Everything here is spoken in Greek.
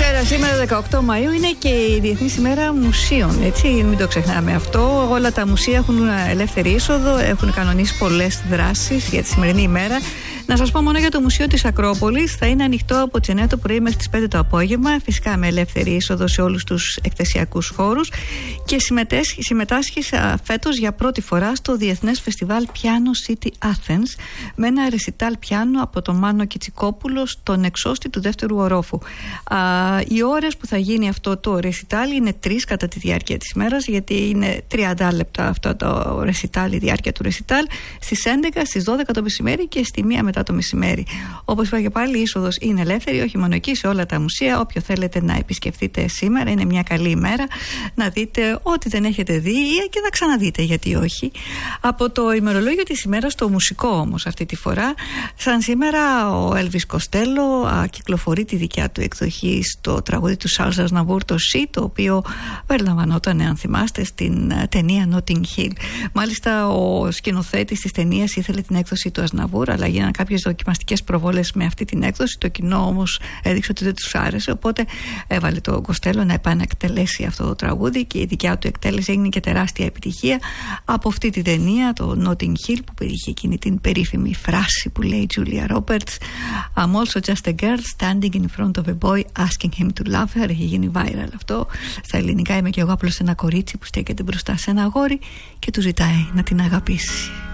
Σήμερα 18 Μαΐου είναι και η Διεθνής ημέρα μουσείων, έτσι, μην το ξεχνάμε αυτό. Όλα τα μουσεία έχουν ελεύθερη είσοδο, έχουν κανονίσει πολλές δράσεις για τη σημερινή ημέρα. Να σας πω μόνο για το Μουσείο της Ακρόπολης, θα είναι ανοιχτό από τις 9 το πρωί μέχρι τις 5 το απόγευμα, φυσικά με ελεύθερη είσοδο σε όλους τους εκθεσιακούς χώρους, και συμμετάσχει φέτος για πρώτη φορά στο Διεθνές Φεστιβάλ Piano City Athens με ένα ρεσιτάλ πιάνο από τον Μάνο Κιτσικόπουλο στον εξώστη του δεύτερου ορόφου. Οι ώρες που θα γίνει αυτό το ρεσιτάλ είναι 3 κατά τη διάρκεια της ημέρας, γιατί είναι 30 λεπτά αυτό το ρεσιτάλ, η διάρκεια του ρεσιτάλ, στις 11, στις 12 το μεσημέρι και στη 1 μετά το μεσημέρι. Όπως είπα και πάλι, η είσοδος είναι ελεύθερη, όχι μόνο εκεί, σε όλα τα μουσεία. Όποιο θέλετε να επισκεφτείτε σήμερα, είναι μια καλή ημέρα να δείτε ό,τι δεν έχετε δει και να ξαναδείτε, γιατί όχι. Από το ημερολόγιο της ημέρας, το μουσικό όμως αυτή τη φορά, σαν σήμερα ο Έλβις Κοστέλο κυκλοφορεί τη δικιά του εκδοχή στο τραγούδι του Charles Aznavour, το She, το οποίο περιλαμβανόταν, αν θυμάστε, στην ταινία Notting Hill. Μάλιστα, ο σκηνοθέτης της ταινίας ήθελε την έκδοση του Aznavour, αλλά γίνανε κάποιες δοκιμαστικές προβόλες με αυτή την έκδοση. Το κοινό όμως έδειξε ότι δεν τους άρεσε, οπότε έβαλε τον Κοστέλο να επανακτελέσει αυτό το τραγούδι και η δικιά του εκτέλεση έγινε και τεράστια επιτυχία από αυτή τη ταινία, το Notting Hill, που περιείχε εκείνη την περίφημη φράση που λέει η Julia Roberts, I'm also just a girl standing in front of a boy asking him to love her. Έχει γίνει viral αυτό. Στα ελληνικά, είμαι και εγώ απλώς ένα κορίτσι που στέκεται μπροστά σε ένα αγόρι και του ζητάει να την αγαπήσει.